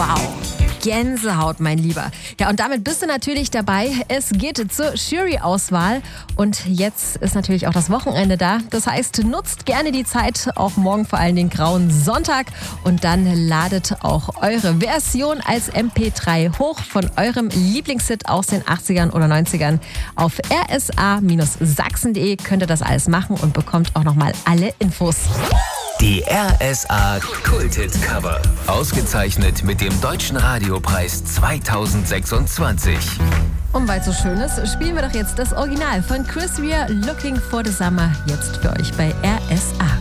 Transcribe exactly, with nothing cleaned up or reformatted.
Wow. Gänsehaut, mein Lieber. Ja, und damit bist du natürlich dabei. Es geht zur Jury-Auswahl. Und jetzt ist natürlich auch das Wochenende da. Das heißt, nutzt gerne die Zeit, auch morgen vor allem den grauen Sonntag. Und dann ladet auch eure Version als M P drei hoch von eurem Lieblingshit aus den achtzigern oder neunzigern. Auf r s a Sachsen punkt de könnt ihr das alles machen und bekommt auch nochmal alle Infos. Die R S A Kulthit-Cover. Ausgezeichnet mit dem Deutschen Radiopreis zweitausendsechsundzwanzig. Und weil es so schön ist, spielen wir doch jetzt das Original von Chris Rea, Looking for the Summer, jetzt für euch bei R S A.